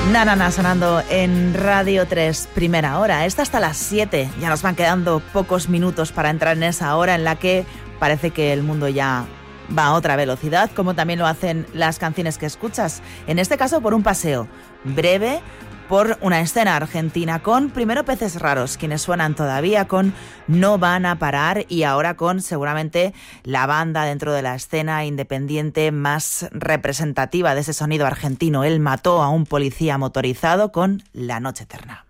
Nanana sonando en Radio 3, primera hora. Esta hasta las 7. Ya nos van quedando pocos minutos para entrar en esa hora en la que parece que el mundo ya va a otra velocidad, como también lo hacen las canciones que escuchas. En este caso por un paseo breve por una escena argentina con primero Peces Raros, quienes suenan todavía con No van a parar, y ahora con seguramente la banda dentro de la escena independiente más representativa de ese sonido argentino. Él mató a un policía motorizado con La Noche Eterna.